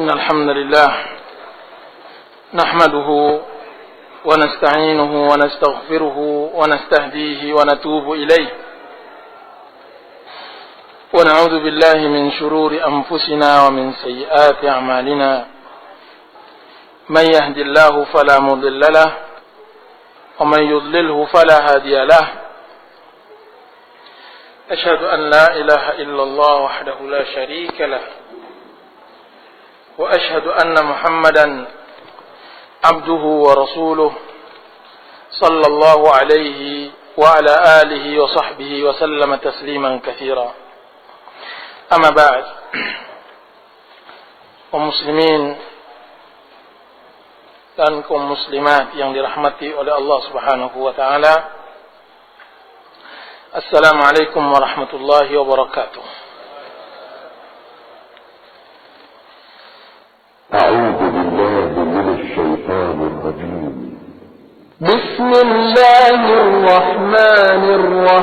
إن الحمد لله نحمده ونستعينه ونستغفره ونستهديه ونتوب إليه ونعوذ بالله من شرور أنفسنا ومن سيئات أعمالنا من يهد الله فلا مضل له ومن يضلله فلا هادي له أشهد أن لا إله إلا الله وحده لا شريك له وأشهد أن محمدا عبده ورسوله صلى الله عليه وعلى آله وصحبه وسلم تسليما كثيرا أما بعد kaum muslimin dan kaum muslimat yang dirahmati oleh Allah Subhanahu wa taala. Assalamualaikum warahmatullahi wabarakatuh. أعوذ بالله من الشيطان الرجيم. بسم الله الرحمن الرحيم.